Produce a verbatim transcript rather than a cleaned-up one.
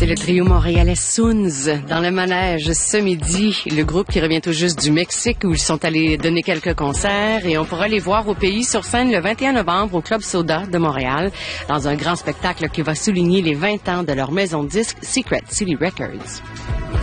C'est le trio montréalais Soons dans le manège ce midi. Le groupe qui revient tout juste du Mexique où ils sont allés donner quelques concerts et on pourra les voir au pays sur scène le vingt et un novembre au Club Soda de Montréal dans un grand spectacle qui va souligner les vingt ans de leur maison de disques Secret City Records.